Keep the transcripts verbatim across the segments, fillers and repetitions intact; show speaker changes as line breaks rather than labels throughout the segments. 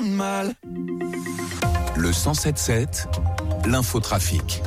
de mal. Le cent sept sept, l'infotrafic.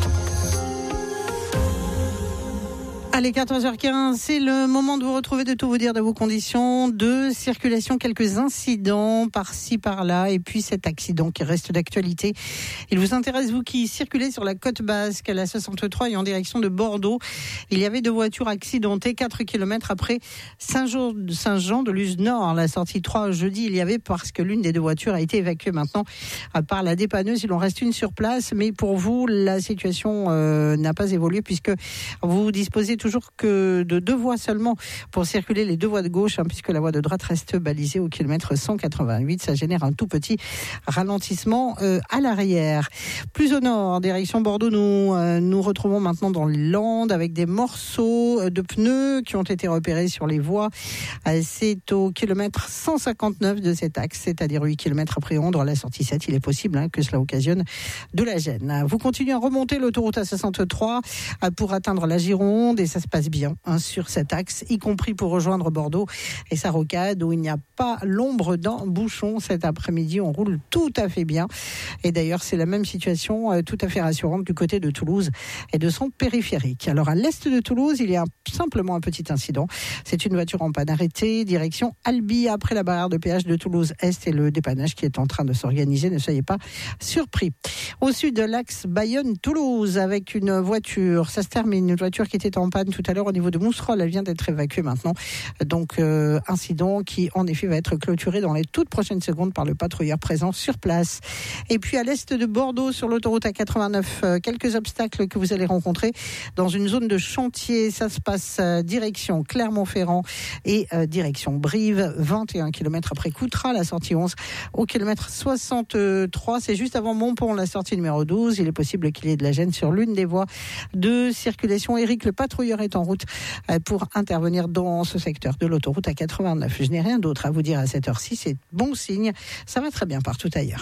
Allez, quatorze heures quinze, c'est le moment de vous retrouver, de tout vous dire de vos conditions de circulation. Quelques incidents par-ci, par-là, et puis cet accident qui reste d'actualité. Il vous intéresse, vous qui circulez sur la côte basque, à la soixante-trois et en direction de Bordeaux. Il y avait deux voitures accidentées, quatre kilomètres après Saint-Jean, Saint-Jean de Luz Nord. La sortie trois jeudi, il y avait, parce que l'une des deux voitures a été évacuée maintenant par la dépanneuse. Il en reste une sur place, mais pour vous, la situation euh, n'a pas évolué puisque vous disposez toujours que de deux voies seulement pour circuler, les deux voies de gauche, hein, puisque la voie de droite reste balisée au kilomètre cent quatre-vingt-huit. Ça génère un tout petit ralentissement euh, à l'arrière. Plus au nord, direction Bordeaux, nous euh, nous retrouvons maintenant dans les Landes avec des morceaux de pneus qui ont été repérés sur les voies. Euh, c'est au kilomètre cent cinquante-neuf de cet axe, c'est-à-dire huit kilomètres après Ondre, la sortie sept. Il est possible hein, que cela occasionne de la gêne. Vous continuez à remonter l'autoroute A soixante-trois euh, pour atteindre la Gironde, et ça se passe bien hein, sur cet axe, y compris pour rejoindre Bordeaux et sa rocade où il n'y a pas l'ombre d'un bouchon cet après-midi. On roule tout à fait bien. Et d'ailleurs, c'est la même situation euh, tout à fait rassurante du côté de Toulouse et de son périphérique. Alors, à l'est de Toulouse, il y a un, simplement un petit incident. C'est une voiture en panne arrêtée, direction Albi, après la barrière de péage de Toulouse-Est et le dépannage qui est en train de s'organiser. Ne soyez pas surpris. Au sud de l'axe Bayonne-Toulouse, avec une voiture, ça se termine, une voiture qui était en panne tout à l'heure au niveau de Mousserolles, elle vient d'être évacuée maintenant. Donc, euh, incident qui, en effet, va être clôturé dans les toutes prochaines secondes par le patrouilleur présent sur place. Et puis, à l'est de Bordeaux, sur l'autoroute A quatre-vingt-neuf, euh, quelques obstacles que vous allez rencontrer dans une zone de chantier. Ça se passe euh, direction Clermont-Ferrand et euh, direction Brive, vingt et un kilomètres après Coutras, la sortie onze, au kilomètre soixante-trois. C'est juste avant Montpont, la sortie numéro douze. Il est possible qu'il y ait de la gêne sur l'une des voies de circulation. Éric, le patrouilleur, est en route pour intervenir dans ce secteur de l'autoroute A quatre-vingt-neuf. Je n'ai rien d'autre à vous dire à cette heure-ci, c'est bon signe, ça va très bien partout ailleurs.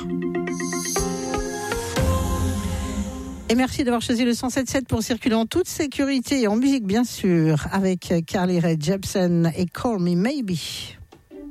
Et merci d'avoir choisi le cent sept sept pour circuler en toute sécurité et en musique bien sûr, avec Carly Rae Jepsen et Call Me Maybe.